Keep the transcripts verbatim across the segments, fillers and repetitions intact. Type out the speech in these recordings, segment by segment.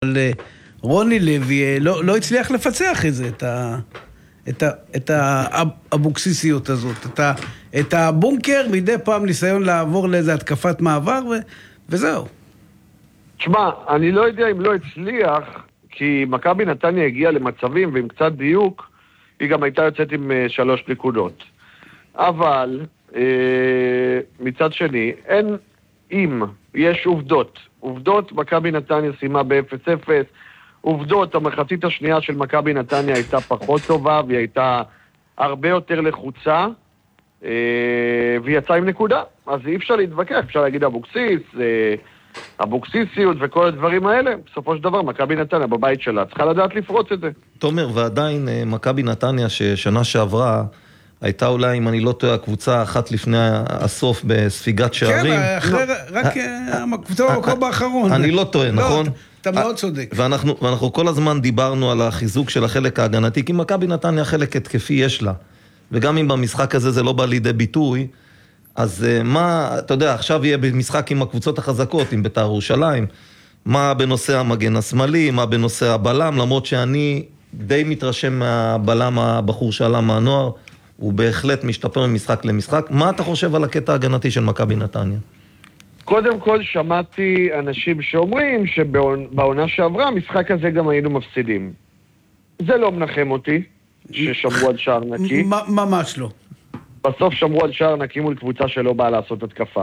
אבל רוני לוי לא, לא הצליח לפצח את זה, את ה... את, ה, את האבוקסיסיות הזאת, את, ה, את הבונקר, מדי פעם ניסיון לעבור לאיזו התקפת מעבר, ו, וזהו. תשמע, אני לא יודע אם לא הצליח, כי מכבי נתניה הגיעה למצבים, ועם קצת דיוק, היא גם הייתה יוצאת עם uh, שלוש נקודות. אבל, uh, מצד שני, אין אם, יש עובדות. עובדות, מכבי נתניה סיימה ב-אפס אפס, עובדות, המחצית השנייה של מכבי נתניה הייתה פחות טובה, והיא הייתה הרבה יותר לחוצה, והיא יצאה עם נקודה. אז אי אפשר להתווכח, אפשר להגיד אבוקסיס, אבוקסיסיות וכל הדברים האלה. בסופו של דבר, מכבי נתניה בבית שלה צריכה לדעת לפרוץ את זה. תומר, ועדיין מכבי נתניה ששנה שעברה, הייתה אולי, אם אני לא טועה, הקבוצה אחת לפני הסוף בספיגת שערים. כן, אחרי, רק הקבוצה במקום האחרון. אני לא טועה, נכון? אתה מאוד צודק. ואנחנו, ואנחנו כל הזמן דיברנו על החיזוק של החלק ההגנתי, כי מכבי נתניה חלק התקפי יש לה. וגם אם במשחק הזה זה לא בא לידי ביטוי, אז מה, אתה יודע, עכשיו יהיה במשחק עם הקבוצות החזקות, עם בית"ר ירושלים, מה בנושא המגן השמאלי, מה בנושא הבלם, למרות שאני די מתרשם מהבלם הבחור שעלה מהנוער, הוא בהחלט משתפר ממשחק למשחק. מה אתה חושב על הקטע ההגנתי של מכבי נתניה? קודם כל שמעתי אנשים שאומרים שבעונה שעברה המשחק הזה גם היינו מפסידים. זה לא מנחם אותי, ששמרו על שער נקי. ממש לא. בסוף שמרו על שער נקי מול קבוצה שלא באה לעשות התקפה.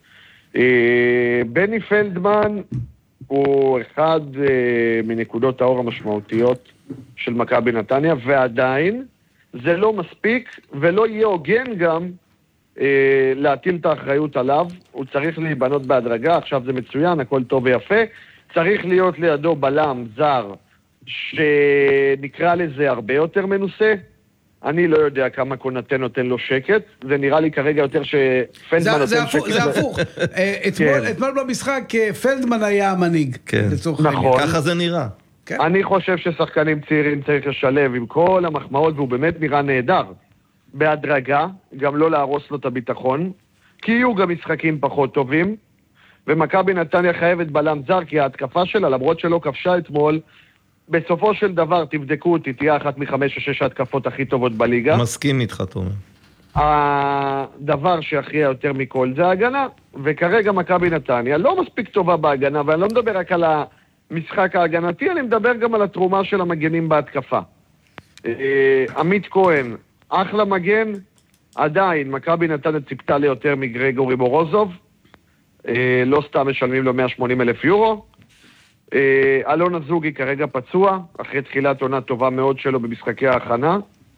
בני פלדמן הוא אחד מנקודות האור המשמעותיות של מכבי נתניה, ועדיין זה לא מספיק ולא יהיה הוגן גם להטיל את האחריות עליו. הוא צריך להיבנות בהדרגה, עכשיו זה מצוין, הכל טוב ויפה. צריך להיות לידו בלם זר שנקרא לזה הרבה יותר מנוסה. אני לא יודע כמה קונטה נותן לו שקט, זה נראה לי כרגע יותר שפלדמן נותן שקט. זה הפוך, אתמול במשחק פלדמן היה המנהיג. נכון. ככה זה נראה. אני חושב ששחקנים צעירים צריך לשלב עם כל המחמאות, והוא באמת נראה נהדר. בהדרגה, גם לא להרוס לו את הביטחון, כי יהיו גם משחקים פחות טובים, ומכבי נתניה חייבת בלם זר, כי ההתקפה שלה, למרות שלא כבשה אתמול, בסופו של דבר, תבדקו אותי, תהיה אחת מחמש או שש ההתקפות הכי טובות בליגה. מסכים איתך, תומר. הדבר שיכריע יותר מכל זה ההגנה, וכרגע מכבי נתניה לא מספיק טובה בהגנה, ואני לא מדבר רק על המשחק ההגנתי, אני מדבר גם על התרומה של המגנים בהתקפה. עמית כהן, אחלה מגן, עדיין, מכבי נתניה ציפתה ליותר מגרגורי מורוזוב, לא סתם משלמים לו מאה ושמונים אלף יורו, אלון הזוגי כרגע פצוע, אחרי תחילת עונה טובה מאוד שלו במשחקי ההכנה,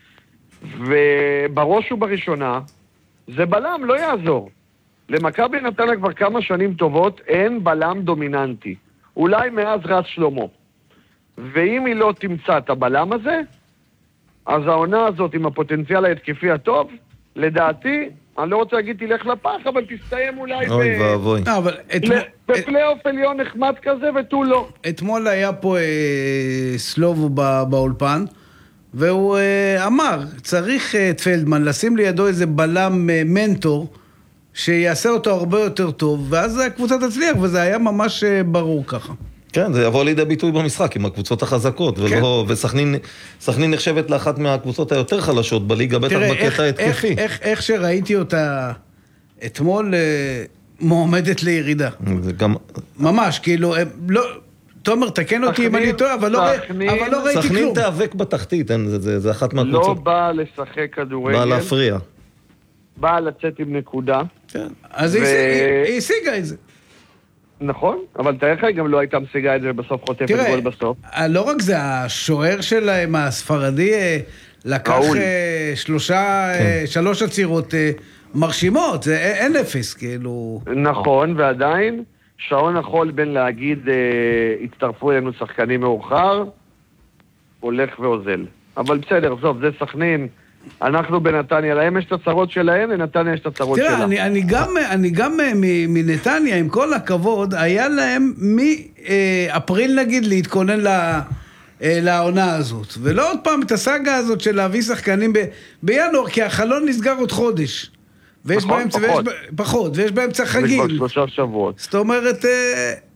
ובראש ובראשונה, זה בלם, לא יעזור. למכבי נתניה כבר כמה שנים טובות, אין בלם דומיננטי. אולי מאז רז שלמה. ואם היא לא תמצא את הבלם הזה, אז העונה הזאת עם הפוטנציאל ההתקפי הטוב, לדעתי, אני לא רוצה להגיד תלך לפח, אבל תסתיים אולי אוי ואבוי. בפלייאוף עליון נחמד כזה ותו לא. אתמול היה פה סלובו באולפן, והוא אמר, צריך את פלדמן לשים לידו איזה בלם מנטור, שיעשה אותו הרבה יותר טוב, ואז הקבוצה תצליח, וזה היה ממש ברור ככה. כן, זה יבוא לידי ביטוי במשחק עם הקבוצות החזקות, ולא, וסכנין, סכנין נחשבת לאחת מהקבוצות היותר חלשות בליגה, בטח בקטע התקפי. איך, איך, איך שראיתי אותה אתמול, מועמדת לירידה. זה גם... ממש, כאילו, לא... תומר, תקן אותי אם אני טועה, אבל לא ראיתי כלום. סכנין תאבק בתחתית, זה אחת מהקבוצות. לא בא לשחק כדורגל. בא להפריע. בא לצאת עם נקודה. אז היא השיגה את זה. נכון, אבל תאר לך, גם לא הייתה משיגה את זה בסוף חוטפת גול בסוף. לא רק זה, השוער שלהם, הספרדי, לקח שלושה, שלוש עצירות מרשימות, זה אין אפס, כאילו. נכון, ועדיין, שעון החול בין להגיד, הצטרפו אלינו שחקנים מאוחר, הולך ועוזל. אבל בסדר, זוב, זה סכנין, אנחנו בנתניה, להם יש את הצרות שלהם, לנתניה יש את הצרות שלה. תראה, אני, אני גם, אני גם מנתניה, עם כל הכבוד, היה להם מאפריל נגיד להתכונן לה, לעונה הזאת. ולא עוד פעם את הסאגה הזאת של להביא שחקנים ב, בינואר, כי החלון נסגר עוד חודש. ויש פחות, באמצע, פחות. ויש, פחות, ויש באמצע חגים. זה כבר שלושה שבועות. זאת אומרת,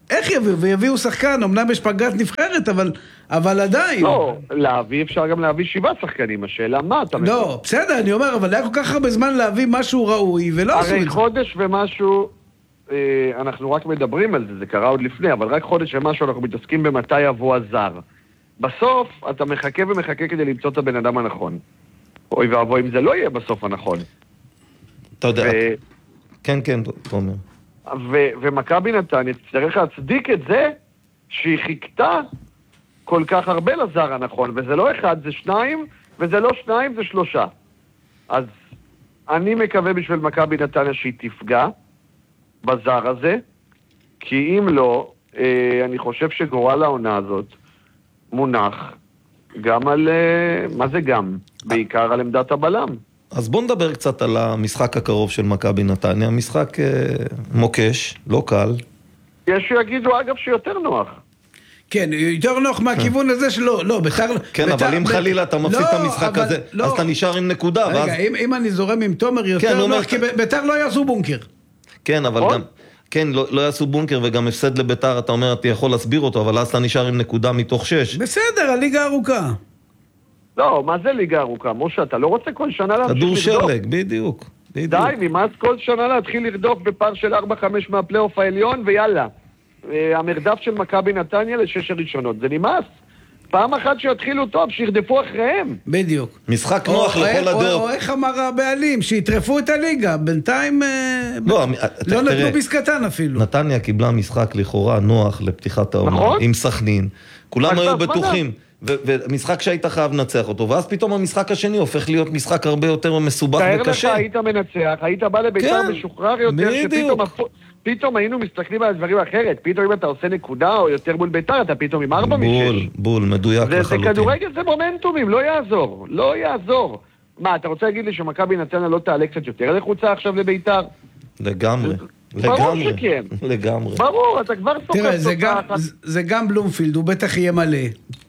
איך יביאו? ויביאו שחקן, אמנם יש פגרת נבחרת, אבל, אבל עדיין. לא, להביא, אפשר גם להביא שבעה שחקנים, השאלה מה אתה מבין? לא, בסדר, אני אומר, אבל היה כל כך הרבה זמן להביא משהו ראוי, ולא עשו את זה. הרי חודש ומשהו, אה, אנחנו רק מדברים על זה, זה קרה עוד לפני, אבל רק חודש ומשהו אנחנו מתעסקים במתי יבוא הזר. בסוף אתה מחכה ומחכה כדי למצוא את הבן אדם הנכון. אוי ואבוי אם זה לא יהיה בסוף הנכון. אתה יודע, כן, כן, תומר. ומכבי נתניה צריך להצדיק את זה שהיא חיכתה כל כך הרבה לזר הנכון, וזה לא אחד, זה שניים, וזה לא שניים, זה שלושה. אז אני מקווה בשביל מכבי נתניה שהיא תפגע בזר הזה, כי אם לא, אני חושב שגורל העונה הזאת מונח גם על, מה זה גם? בעיקר על עמדת הבלם. אז בוא נדבר קצת על המשחק הקרוב של מכבי נתניה, משחק אה, מוקש, לא קל. יש שיגידו אגב שיותר נוח. כן, יותר נוח מהכיוון הזה שלא, לא, ביתר... כן, אבל אם חלילה אתה מפסיד את המשחק הזה, אז אתה נשאר עם נקודה. רגע, אם אני זורם עם תומר יותר נוח, כי ביתר לא יעשו בונקר. כן, אבל גם... כן, לא, לא יעשו בונקר וגם הפסד לביתר, אתה אומר, אתה יכול להסביר אותו, אבל אז אתה נשאר עם נקודה מתוך שש. בסדר, הליגה ארוכה. לא, מה זה ליגה ארוכה? משה, אתה לא רוצה כל שנה להמשיך לרדוף? כדור שלג, בדיוק. די, נמאס כל שנה להתחיל לרדוף בפער של ארבע חמש מהפלייאוף העליון, ויאללה. המרדף של מכבי נתניה לשש הראשונות, זה נמאס. פעם אחת שיתחילו טוב, שירדפו אחריהם. בדיוק. משחק נוח לכל הדעות. או איך אמר הבעלים, שיטרפו את הליגה, בינתיים לא נתנו בסקטן אפילו. נתניה קיבלה משחק לכאורה נוח לפתיחת העונה, עם סכנין. כולם היו בטוחים. ומשחק שהיית חייב לנצח אותו, ואז פתאום המשחק השני הופך להיות משחק הרבה יותר מסובך וקשה. תאר לך, היית מנצח, היית בא לביתר משוחרר יותר, שפתאום פתאום היינו מסתכלים על הדברים אחרת, פתאום אם אתה עושה נקודה או יותר מול ביתר, אתה פתאום עם ארבע משש. בול, בול, מדויק לחלוטין. זה כדורגל, זה מומנטומים, לא יעזור, לא יעזור. מה, אתה רוצה להגיד לי שמכבי נתניה לא תעלה קצת יותר לחוצה עכשיו לביתר? לגמרי. ברור שכן. לגמרי. ברור, אתה כבר סוחר תראה, זה גם בלומפילד, הוא בטח יהיה מלא.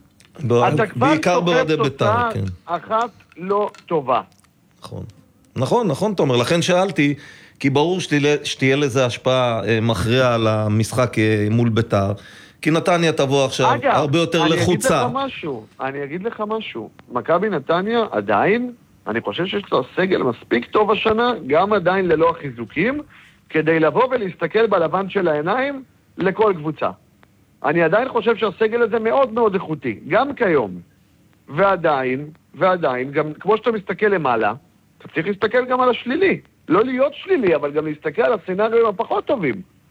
אתה כבר סוחר תוצאה אחת לא טובה. נכון. נכון, נכון, תומר. לכן שאלתי, כי ברור שתהיה לזה השפעה מכריעה על המשחק מול ביתר, כי נתניה תבוא עכשיו הרבה יותר לחוצה. אגב, אני אגיד לך משהו, אני אגיד לך משהו. מכבי נתניה עדיין, אני חושב שיש לו סגל מספיק טוב השנה, גם עדיין ללא החיזוקים, כדי לבוא ולהסתכל בלבן של העיניים לכל קבוצה. אני עדיין חושב שהסגל הזה מאוד מאוד איכותי, גם כיום. ועדיין, ועדיין, גם כמו שאתה מסתכל למעלה, אתה צריך להסתכל גם על השלילי. לא להיות שלילי, אבל גם להסתכל על הסצנריונים הפחות טובים.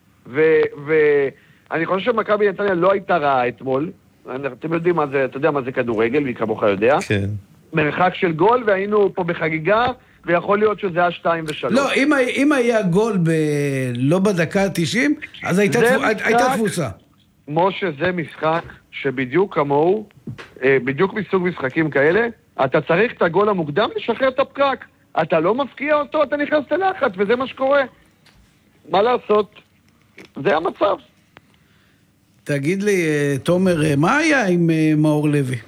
ואני חושב שמכבי נתניה לא הייתה רעה אתמול. אתם יודעים מה זה, אתה יודע מה זה כדורגל, מי כמוך יודע. כן. מרחק של גול, והיינו פה בחגיגה, ויכול להיות שזה היה שתיים ושלוש. לא, אם, אם היה גול ב... לא בדקה ה-תשעים, אז הייתה, הייתה תפוסה. משה, זה משחק שבדיוק כמוהו, בדיוק מסוג משחקים כאלה, אתה צריך את הגול המוקדם לשחרר את הפקק. אתה לא מפקיע אותו, אתה נכנס ללחץ, וזה מה שקורה. מה לעשות? זה המצב. תגיד לי, תומר, מה היה עם מאור לוי?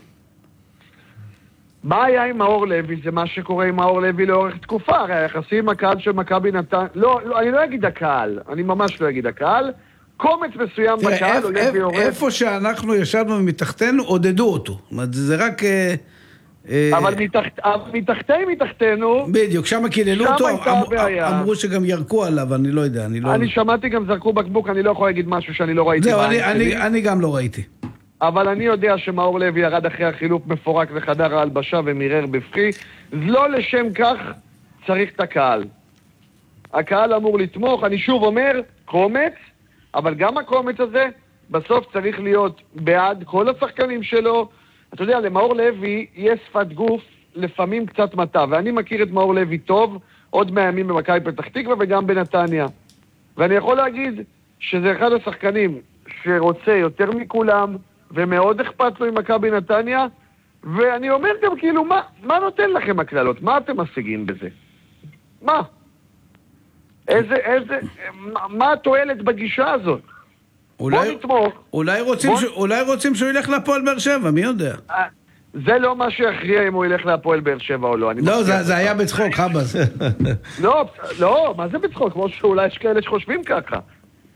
מה היה עם מאור לוי? זה מה שקורה עם מאור לוי לאורך תקופה. הרי היחסים עם הקהל של מכבי נתניה... לא, לא, אני לא אגיד הקהל, אני ממש לא אגיד הקהל. קומץ מסוים בקהל הולך ויורד. איפה שאנחנו ישבנו מתחתנו, עודדו אותו. זאת אומרת, זה רק... אבל מתחתי מתחתנו... בדיוק, שם קיללו אותו, אמרו שגם ירקו עליו, אני לא יודע. אני שמעתי גם זרקו בקבוק, אני לא יכול להגיד משהו שאני לא ראיתי. זהו, אני גם לא ראיתי. אבל אני יודע שמאור לוי ירד אחרי החילוק מפורק לחדר ההלבשה ומירר בפחי. לא לשם כך צריך את הקהל. הקהל אמור לתמוך, אני שוב אומר, קומץ, אבל גם הקומץ הזה בסוף צריך להיות בעד כל השחקנים שלו. אתה יודע, למאור לוי יש שפת גוף לפעמים קצת מטה, ואני מכיר את מאור לוי טוב, עוד מהימים במכבי פתח תקווה וגם בנתניה. ואני יכול להגיד שזה אחד השחקנים שרוצה יותר מכולם, ומאוד אכפת לו עם מכבי נתניה, ואני אומר גם כאילו, מה, מה נותן לכם הכללות? מה אתם משיגים בזה? מה? איזה, איזה, מה, מה התועלת בגישה הזאת? אולי, בוא נתמוך. אולי רוצים, בוא... ש... אולי רוצים שהוא ילך להפועל באר שבע, מי יודע? זה לא מה שיכריע אם הוא ילך להפועל באר שבע או לא. לא, זה, זה היה בצחוק, חבאז. לא, לא, מה זה בצחוק? כמו שאולי יש כאלה שחושבים ככה.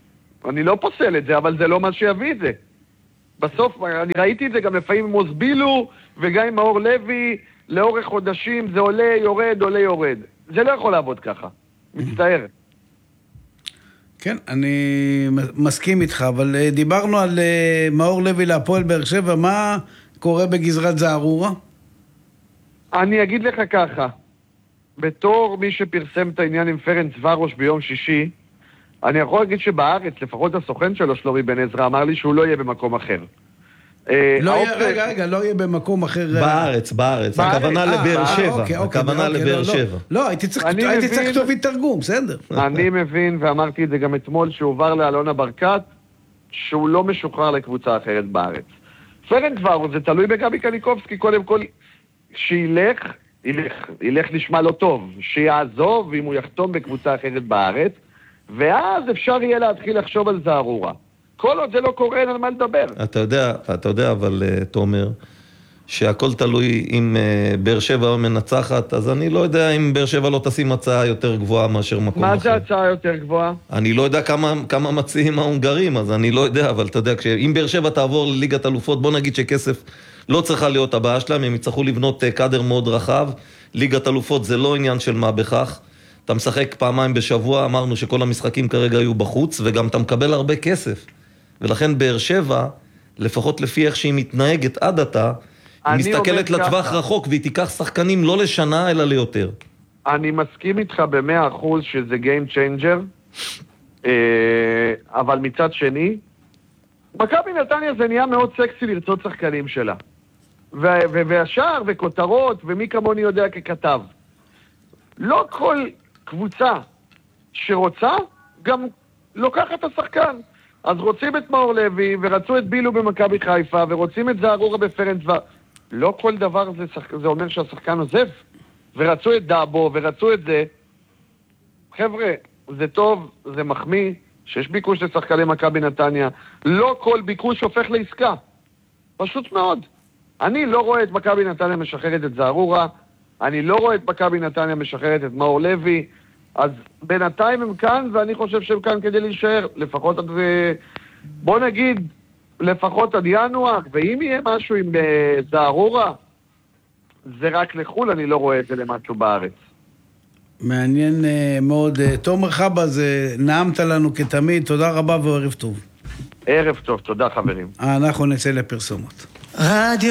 אני לא פוסל את זה, אבל זה לא מה שיביא את זה. בסוף, אני ראיתי את זה גם לפעמים עם מוסבילו, וגם עם מאור לוי, לאורך חודשים, זה עולה, יורד, עולה, יורד. זה לא יכול לעבוד ככה. מצטער. כן, אני מסכים איתך, אבל דיברנו על מאור לוי להפועל באר שבע, מה קורה בגזרת זערורה? אני אגיד לך ככה, בתור מי שפרסם את העניין עם פרנץ ורוש ביום שישי, אני יכול להגיד שבארץ, לפחות הסוכן שלו, שלומי בן עזרא, אמר לי שהוא לא יהיה במקום אחר. לא יהיה, רגע, רגע, לא יהיה במקום אחר. בארץ, בארץ, הכוונה לבאר שבע, הכוונה לבאר שבע. לא, הייתי צריך כתובי תרגום, בסדר. אני מבין, ואמרתי את זה גם אתמול, שהועבר לאלונה ברקת, שהוא לא משוחרר לקבוצה אחרת בארץ. פרנץ ורוש, זה תלוי בגבי קניקובסקי, קודם כל, שילך, ילך, ילך נשמע לו טוב, שיעזוב אם הוא יחתום בקבוצה אחרת בארץ, ואז אפשר יהיה להתחיל לחשוב על זערורה. כל עוד זה לא קורה, אין על מה לדבר. אתה יודע, אתה יודע, אבל תומר, שהכל תלוי אם באר שבע מנצחת, אז אני לא יודע אם באר שבע לא תשים הצעה יותר גבוהה מאשר מקום אחר. מה זה הצעה יותר גבוהה? אני לא יודע כמה, כמה מציעים ההונגרים, אז אני לא יודע, אבל אתה יודע, אם באר שבע תעבור לליגת אלופות, בוא נגיד שכסף לא צריכה להיות הבעיה שלהם, הם יצטרכו לבנות קאדר מאוד רחב, ליגת אלופות זה לא עניין של מה בכך, אתה משחק פעמיים בשבוע, אמרנו שכל המשחקים כרגע היו בחוץ, וגם אתה מקבל הרבה כסף. ולכן באר שבע, לפחות לפי איך שהיא מתנהגת עד עתה, היא מסתכלת לטווח ככה. רחוק, והיא תיקח שחקנים לא לשנה, אלא ליותר. אני מסכים איתך במאה אחוז שזה Game Changer, אבל מצד שני, מכבי נתניה זה נהיה מאוד סקסי לרצות שחקנים שלה. והשאר וכותרות, ומי כמוני יודע ככתב. לא כל קבוצה שרוצה, גם לוקחת את השחקן. אז רוצים את מאור לוי, ורצו את בילו במכבי חיפה, ורוצים את זערורה בפרנץ ו... לא כל דבר זה, שח... זה אומר שהשחקן עוזב. ורצו את דאבו, ורצו את זה. חבר'ה, זה טוב, זה מחמיא, שיש ביקוש לשחקני מכבי נתניה. לא כל ביקוש הופך לעסקה. פשוט מאוד. אני לא רואה את מכבי נתניה משחררת את זערורה, אני לא רואה את מכבי נתניה משחררת את מאור לוי, אז בינתיים הם כאן, ואני חושב שהם כאן כדי להישאר, לפחות עד, בוא נגיד, לפחות עד ינואר, ואם יהיה משהו עם זערורה, זה רק לחול, אני לא רואה את זה למשהו בארץ. מעניין מאוד. תומר חבז, נעמת לנו כתמיד, תודה רבה וערב טוב. ערב טוב, תודה חברים. אנחנו נצא לפרסומות. רדיו